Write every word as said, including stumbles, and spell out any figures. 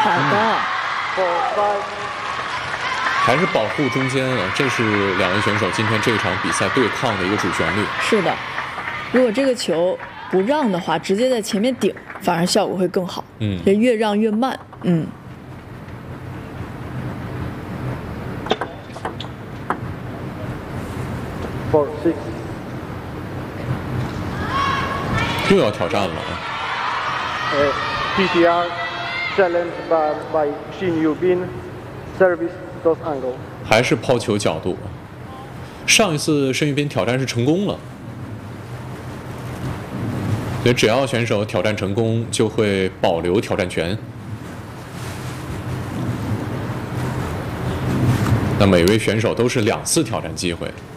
好的， four, five. 还是保护中间啊，这是两位选手今天这场比赛对抗的一个主旋律。 是的，如果这个球不让的话，直接在前面顶，反而效果会更好。 嗯， 就越让越慢。嗯。 Four, six. 又要挑战了啊！ Uh, P T R challenge by, by Shin Yubin, service toss angle. 还是抛球角度。上一次申玉斌挑战是成功了，所以只要选手挑战成功，就会保留挑战权。那每位选手都是两次挑战机会。